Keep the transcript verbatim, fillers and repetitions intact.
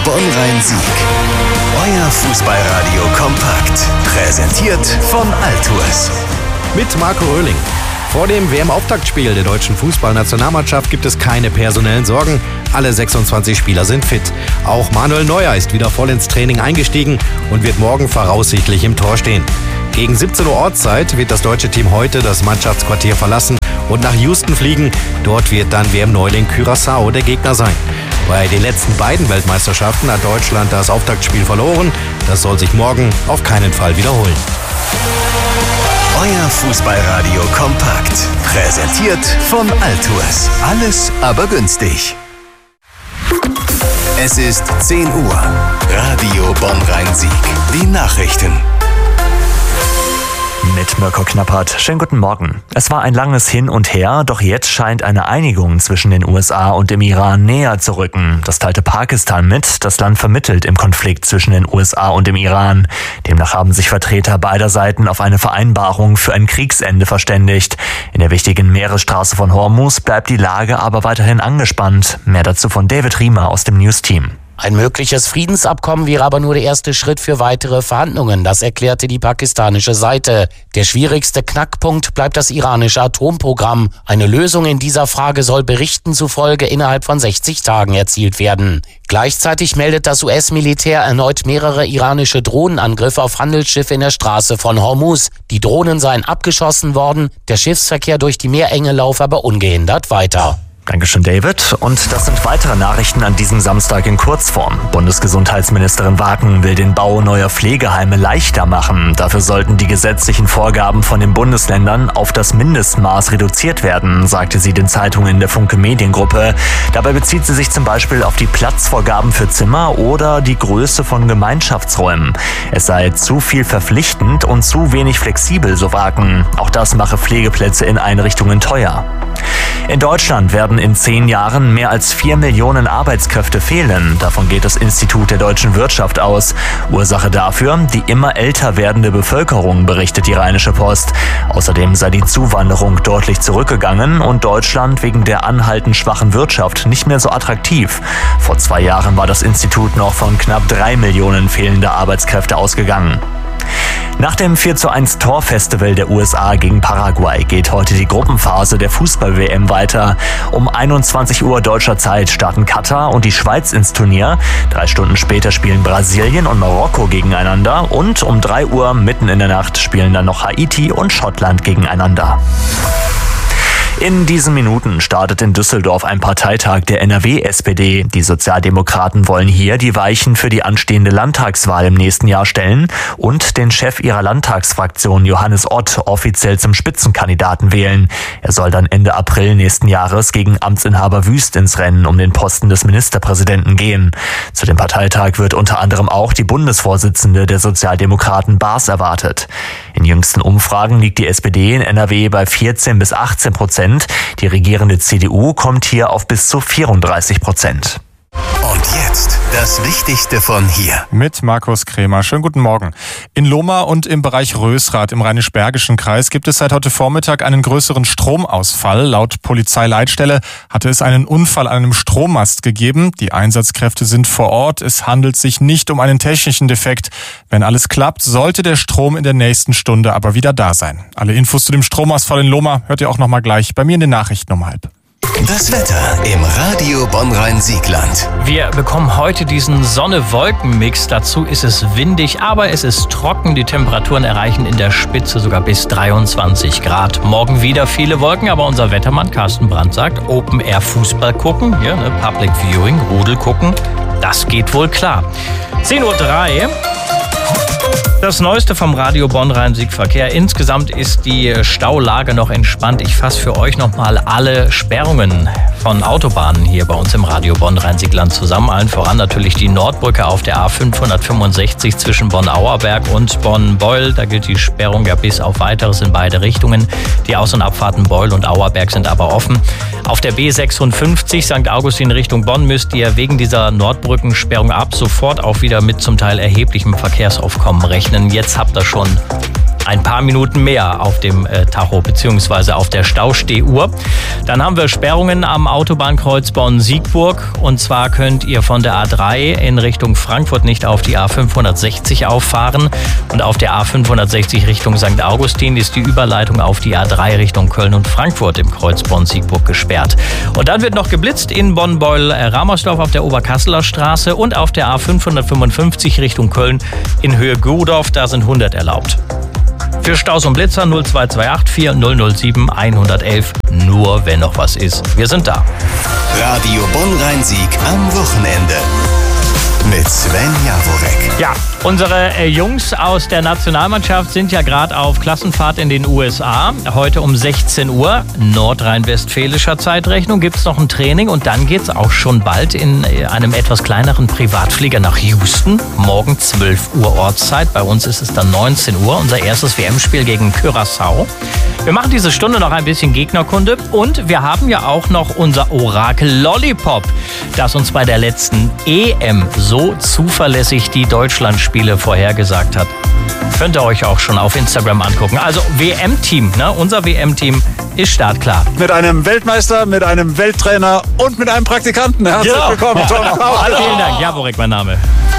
Bonn-Rhein-Sieg. Euer Fußballradio kompakt. Präsentiert von Altours. Mit Marco Röhling. Vor dem W M-Auftaktspiel der deutschen Fußballnationalmannschaft gibt es keine personellen Sorgen. Alle sechsundzwanzig Spieler sind fit. Auch Manuel Neuer ist wieder voll ins Training eingestiegen und wird morgen voraussichtlich im Tor stehen. Gegen siebzehn Uhr Ortszeit wird das deutsche Team heute das Mannschaftsquartier verlassen und nach Houston fliegen. Dort wird dann W M-Neuling Curaçao der Gegner sein. Bei den letzten beiden Weltmeisterschaften hat Deutschland das Auftaktspiel verloren. Das soll sich morgen auf keinen Fall wiederholen. Euer Fußballradio kompakt. Präsentiert von Altours. Alles aber günstig. Es ist zehn Uhr. Radio Bonn-Rhein-Sieg. Die Nachrichten. Mit Mirko Knappert. Schönen guten Morgen. Es war ein langes Hin und Her, doch jetzt scheint eine Einigung zwischen den U S A und dem Iran näher zu rücken. Das teilte Pakistan mit. Das Land vermittelt im Konflikt zwischen den U S A und dem Iran. Demnach haben sich Vertreter beider Seiten auf eine Vereinbarung für ein Kriegsende verständigt. In der wichtigen Meeresstraße von Hormuz bleibt die Lage aber weiterhin angespannt. Mehr dazu von David Riemer aus dem News-Team. Ein mögliches Friedensabkommen wäre aber nur der erste Schritt für weitere Verhandlungen, das erklärte die pakistanische Seite. Der schwierigste Knackpunkt bleibt das iranische Atomprogramm. Eine Lösung in dieser Frage soll Berichten zufolge innerhalb von sechzig Tagen erzielt werden. Gleichzeitig meldet das U S-Militär erneut mehrere iranische Drohnenangriffe auf Handelsschiffe in der Straße von Hormuz. Die Drohnen seien abgeschossen worden, der Schiffsverkehr durch die Meerenge laufe aber ungehindert weiter. Dankeschön, David. Und das sind weitere Nachrichten an diesem Samstag in Kurzform. Bundesgesundheitsministerin Waken will den Bau neuer Pflegeheime leichter machen. Dafür sollten die gesetzlichen Vorgaben von den Bundesländern auf das Mindestmaß reduziert werden, sagte sie den Zeitungen der Funke Mediengruppe. Dabei bezieht sie sich zum Beispiel auf die Platzvorgaben für Zimmer oder die Größe von Gemeinschaftsräumen. Es sei zu viel verpflichtend und zu wenig flexibel, so Waken. Auch das mache Pflegeplätze in Einrichtungen teuer. In Deutschland werden in zehn Jahren mehr als vier Millionen Arbeitskräfte fehlen. Davon geht das Institut der deutschen Wirtschaft aus. Ursache dafür die immer älter werdende Bevölkerung, berichtet die Rheinische Post. Außerdem sei die Zuwanderung deutlich zurückgegangen und Deutschland wegen der anhaltend schwachen Wirtschaft nicht mehr so attraktiv. Vor zwei Jahren war das Institut noch von knapp drei Millionen fehlender Arbeitskräfte ausgegangen. Nach dem vier zu eins Torfestival der U S A gegen Paraguay geht heute die Gruppenphase der Fußball-W M weiter. Um einundzwanzig Uhr deutscher Zeit starten Katar und die Schweiz ins Turnier. Drei Stunden später spielen Brasilien und Marokko gegeneinander. Und um drei Uhr mitten in der Nacht spielen dann noch Haiti und Schottland gegeneinander. In diesen Minuten startet in Düsseldorf ein Parteitag der N R W-S P D. Die Sozialdemokraten wollen hier die Weichen für die anstehende Landtagswahl im nächsten Jahr stellen und den Chef ihrer Landtagsfraktion, Johannes Ott, offiziell zum Spitzenkandidaten wählen. Er soll dann Ende April nächsten Jahres gegen Amtsinhaber Wüst ins Rennen um den Posten des Ministerpräsidenten gehen. Zu dem Parteitag wird unter anderem auch die Bundesvorsitzende der Sozialdemokraten Baas erwartet. In jüngsten Umfragen liegt die S P D in N R W bei vierzehn bis achtzehn Prozent. Die regierende C D U kommt hier auf bis zu vierunddreißig Prozent. Und jetzt das Wichtigste von hier. Mit Markus Krämer. Schönen guten Morgen. In Lohmar und im Bereich Rösrath im Rheinisch-Bergischen Kreis gibt es seit heute Vormittag einen größeren Stromausfall. Laut Polizeileitstelle hatte es einen Unfall an einem Strommast gegeben. Die Einsatzkräfte sind vor Ort. Es handelt sich nicht um einen technischen Defekt. Wenn alles klappt, sollte der Strom in der nächsten Stunde aber wieder da sein. Alle Infos zu dem Stromausfall in Lohmar hört ihr auch nochmal gleich bei mir in den Nachrichten um halb. Das Wetter im Radio Bonn-Rhein-Siegland. Wir bekommen heute diesen Sonne-Wolken-Mix. Dazu ist es windig, aber es ist trocken. Die Temperaturen erreichen in der Spitze sogar bis dreiundzwanzig Grad. Morgen wieder viele Wolken, aber unser Wettermann Carsten Brandt sagt, Open-Air-Fußball gucken, hier, ne, Public Viewing, Rudel gucken, das geht wohl klar. zehn Uhr drei. Das Neueste vom Radio Bonn-Rhein-Sieg-Verkehr. Insgesamt ist die Staulage noch entspannt. Ich fasse für euch nochmal alle Sperrungen von Autobahnen hier bei uns im Radio Bonn-Rhein-Sieg-Land zusammen. Allen voran natürlich die Nordbrücke auf der A fünfhundertfünfundsechzig zwischen Bonn-Auerberg und Bonn-Beul. Da gilt die Sperrung ja bis auf Weiteres in beide Richtungen. Die Aus- und Abfahrten Beul und Auerberg sind aber offen. Auf der B sechsundfünfzig Sankt Augustin Richtung Bonn müsst ihr wegen dieser Nordbrückensperrung ab sofort auch wieder mit zum Teil erheblichem Verkehrsaufkommen rechnen. Jetzt habt ihr schon Ein paar Minuten mehr auf dem äh, Tacho bzw. auf der Stausteh-Uhr. Dann haben wir Sperrungen am Autobahnkreuz Bonn-Siegburg. Und zwar könnt ihr von der A drei in Richtung Frankfurt nicht auf die A fünfhundertsechzig auffahren. Und auf der A fünfhundertsechzig Richtung Sankt Augustin ist die Überleitung auf die A drei Richtung Köln und Frankfurt im Kreuz Bonn-Siegburg gesperrt. Und dann wird noch geblitzt in Bonn-Beul-Ramersdorf auf der Oberkasseler Straße und auf der A fünfhundertfünfundfünfzig Richtung Köln in Höhe Godorf. Da sind hundert erlaubt. Für Staus und Blitzer null zwei zwei acht vier null null sieben eins eins eins. Nur wenn noch was ist. Wir sind da. Radio Bonn-Rhein-Sieg am Wochenende. Mit Sven Jaworek. Ja, unsere äh, Jungs aus der Nationalmannschaft sind ja gerade auf Klassenfahrt in den U S A. Heute um sechzehn Uhr, nordrhein-westfälischer Zeitrechnung, gibt es noch ein Training. Und dann geht es auch schon bald in äh, einem etwas kleineren Privatflieger nach Houston. Morgen zwölf Uhr Ortszeit. Bei uns ist es dann neunzehn Uhr. Unser erstes W M-Spiel gegen Curaçao. Wir machen diese Stunde noch ein bisschen Gegnerkunde. Und wir haben ja auch noch unser Orakel Lollipop, das uns bei der letzten E M so zuverlässig die Deutschlandspiele vorhergesagt hat. Könnt ihr euch auch schon auf Instagram angucken. Also W M-Team, ne? Unser W M-Team ist startklar. Mit einem Weltmeister, mit einem Welttrainer und mit einem Praktikanten. Herzlich Genau. willkommen, Tom. Vielen Dank, Jaworek, mein Name.